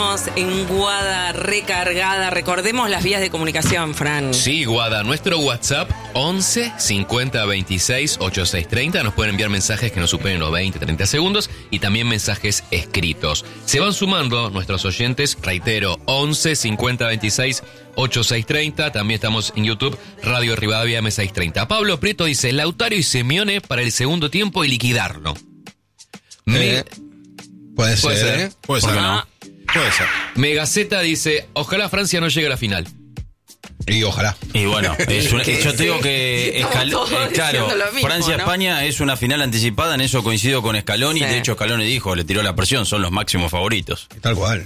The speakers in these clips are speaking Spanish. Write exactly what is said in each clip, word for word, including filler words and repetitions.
En Guada recargada. Recordemos las vías de comunicación, Fran. Sí, Guada, nuestro WhatsApp once cincuenta veintiséis ochenta y seis treinta. Nos pueden enviar mensajes que no superen los veinte, treinta segundos y también mensajes escritos. Se van sumando nuestros oyentes, reitero, once cincuenta veintiséis ochenta y seis treinta. También estamos en YouTube, Radio Rivadavia M seiscientos treinta. Pablo Prieto dice, Lautaro y Simeone para el segundo tiempo y liquidarlo. Me... Eh, puede ser, Puede ser, ¿eh? Puede ser que no. Puede ser. Megaceta dice, ojalá Francia no llegue a la final. Y ojalá. Y bueno, es una, yo te digo que Estamos Escal- todos eh, claro, diciendo lo mismo, Francia-España es una final anticipada, en eso coincido con Scaloni. Sí. De hecho, Scaloni dijo, le tiró la presión, son los máximos favoritos. Tal cual.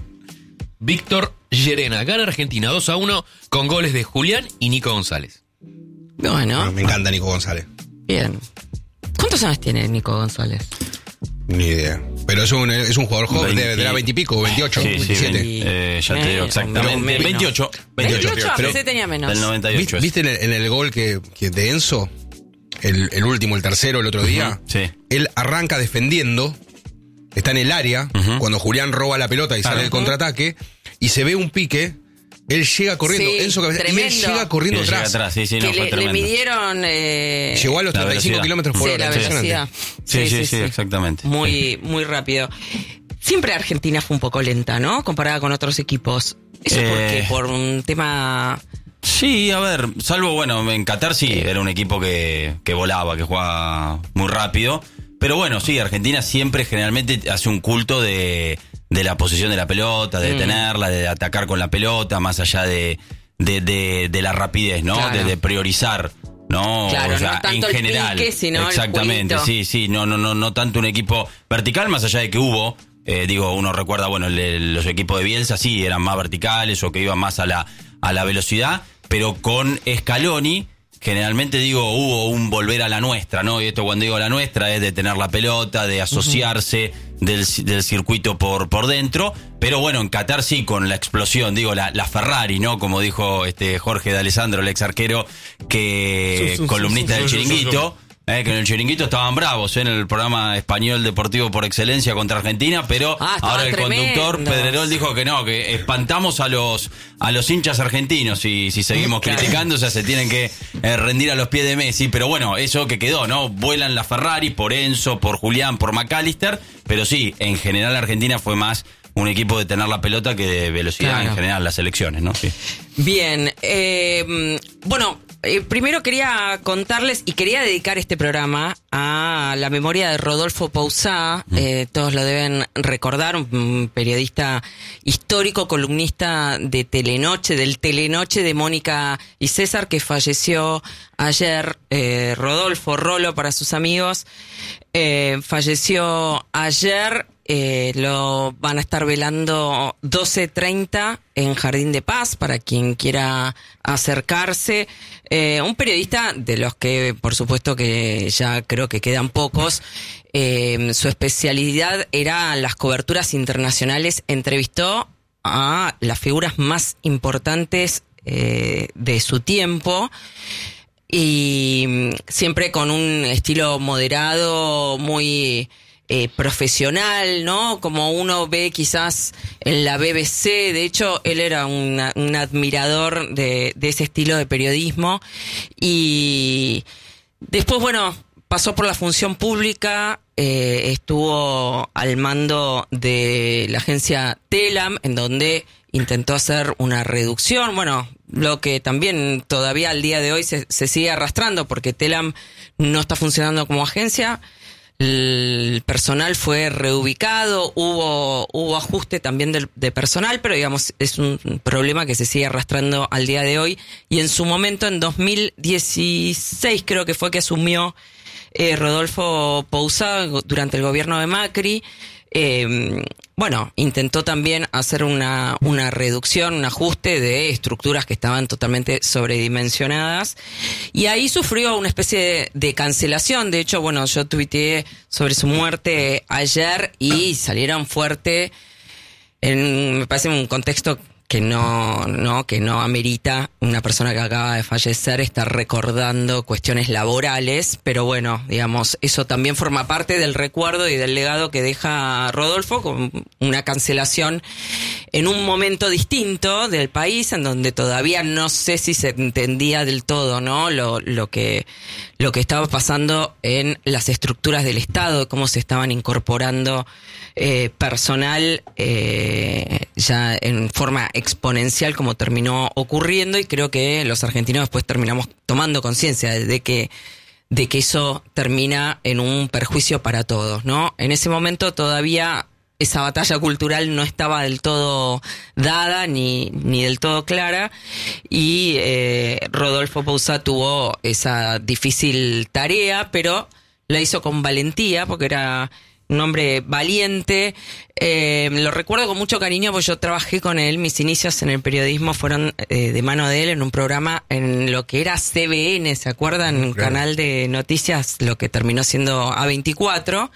Víctor Llerena, gana Argentina dos a uno con goles de Julián y Nico González. Bueno, Bueno, me encanta Nico González. bien. ¿Cuántos años tiene Nico González? Ni idea. Pero es un, es un jugador joven, veinte de, de la veintipico, veintiocho, Sí, sí, veintisiete. veinte, eh, ya te digo Menos, exactamente. menos. veintiocho. veintiocho, veintiocho. pensé Pero que tenía menos. del noventa y ocho. ¿Viste, ¿Viste en el, en el gol que, que de Enzo? El, el último, el tercero, el otro día. Ujú, sí. Él arranca defendiendo, está en el área, Ujú. cuando Julián roba la pelota y Claro. sale el contraataque, y se ve un pique, él llega corriendo, Sí, Enzo cabecea, y él tremendo. llega corriendo Y llega atrás. atrás, sí, sí, no, que fue le, le tremendo. midieron... Eh, Llegó a los La treinta y cinco velocidad. kilómetros por sí, hora. la impresionante. velocidad. Sí, sí, sí, exactamente. Muy, muy rápido. Siempre Argentina fue un poco lenta, ¿no? Comparada con otros equipos. ¿Eso por Eh, qué? Por un tema... Sí, a ver, salvo, bueno, en Qatar sí, era un equipo que, que volaba, que jugaba muy rápido. Pero bueno, sí, Argentina siempre generalmente hace un culto de, de la posesión de la pelota, de Mm. tenerla, de atacar con la pelota, más allá de, de, de, de la rapidez, ¿no? Claro. De, de priorizar, ¿no? Claro, O sea, no tanto en el general. pique, sino el Exactamente, jueguito. sí, sí, no, no, no, no tanto un equipo vertical, más allá de que hubo. Eh, digo, uno recuerda, bueno, el- el- los equipos de Bielsa sí eran más verticales o que iban más a la, a la velocidad, pero con Scaloni, generalmente digo, hubo un volver a la nuestra, ¿no? Y esto cuando digo la nuestra es de tener la pelota, de asociarse del, del circuito por, por dentro, pero bueno, en Qatar sí, con la explosión, digo, la, la Ferrari, ¿no? Como dijo este Jorge de Alessandro, el ex arquero, que columnista del Chiringuito. Eh, que en el Chiringuito estaban bravos, eh, en el programa español deportivo por excelencia contra Argentina, pero Ah, estaban ahora el conductor tremendos. Pedrerol dijo que no, que espantamos a los a los hinchas argentinos y si seguimos Claro. criticando, o sea, se tienen que eh, rendir a los pies de Messi, pero bueno, eso que quedó, ¿no? Vuelan la Ferrari por Enzo, por Julián, por McAllister, pero sí, en general Argentina fue más un equipo de tener la pelota que de velocidad Claro. en general, las elecciones, ¿no? Sí. Bien, eh, bueno, eh, primero quería contarles y quería dedicar este programa a la memoria de Rodolfo Pousá, eh, todos lo deben recordar, un periodista histórico, columnista de Telenoche, del Telenoche de Mónica y César, que falleció ayer, eh, Rodolfo Rolo para sus amigos, eh, falleció ayer. Eh, lo van a estar velando doce treinta en Jardín de Paz para quien quiera acercarse. Eh, un periodista de los que, por supuesto, que ya creo que quedan pocos. Eh, su especialidad era las coberturas internacionales. Entrevistó a las figuras más importantes eh, de su tiempo. Y siempre con un estilo moderado, muy eh, profesional, ¿no? Como uno ve quizás en la B B C. De hecho, él era una, un admirador de, de ese estilo de periodismo. Y después, bueno, pasó por la función pública, eh, estuvo al mando de la agencia Telam, en donde intentó hacer una reducción, bueno, lo que también todavía al día de hoy se, se sigue arrastrando, porque Telam no está funcionando como agencia, el personal fue reubicado, hubo hubo ajuste también de, de personal, pero digamos, es un problema que se sigue arrastrando al día de hoy, y en su momento, en dos mil dieciséis creo que fue que asumió eh, Rodolfo Pousá durante el gobierno de Macri. Eh, bueno, intentó también hacer una, una reducción, un ajuste de estructuras que estaban totalmente sobredimensionadas, y ahí sufrió una especie de, de cancelación. De hecho, bueno, yo tuiteé sobre su muerte ayer y salieron fuerte, en, me parece un contexto que no, no, que no amerita una persona que acaba de fallecer estar recordando cuestiones laborales, pero bueno, digamos, eso también forma parte del recuerdo y del legado que deja Rodolfo, con una cancelación en un momento distinto del país, en donde todavía no sé si se entendía del todo, ¿no? Lo, lo que, lo que estaba pasando en las estructuras del Estado, cómo se estaban incorporando eh, personal eh, ya en forma exponencial, como terminó ocurriendo, y creo que los argentinos después terminamos tomando conciencia de que de que eso termina en un perjuicio para todos, ¿no? En ese momento todavía esa batalla cultural no estaba del todo dada ni, ni del todo clara, y eh, Rodolfo Pousat tuvo esa difícil tarea, pero la hizo con valentía, porque era un hombre valiente. Eh, lo recuerdo con mucho cariño porque yo trabajé con él. Mis inicios en el periodismo fueron eh, de mano de él en un programa en lo que era C B N, ¿se acuerdan? Un Claro. canal de noticias, lo que terminó siendo A veinticuatro.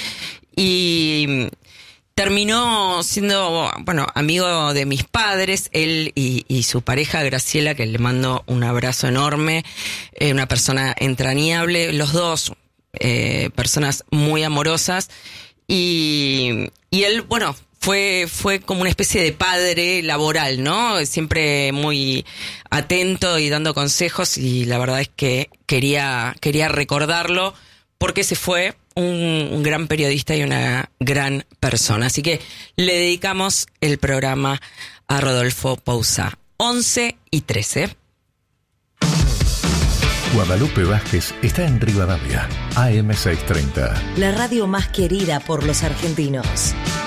Y terminó siendo, bueno, amigo de mis padres, él y, y su pareja Graciela, que le mando un abrazo enorme, eh, una persona entrañable, los dos eh, personas muy amorosas, y, y él, bueno, fue fue como una especie de padre laboral, ¿no? Siempre muy atento y dando consejos, y la verdad es que quería quería recordarlo porque se fue un, un gran periodista y una gran persona. Así que le dedicamos el programa a Rodolfo Pousat. once y trece. Guadalupe Vázquez está en Rivadavia, A M seiscientos treinta. La radio más querida por los argentinos.